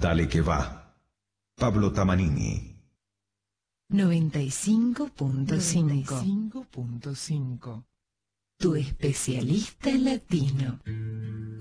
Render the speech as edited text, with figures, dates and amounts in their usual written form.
Dale que va. Pablo Tamanini. 95.5. Tu especialista latino.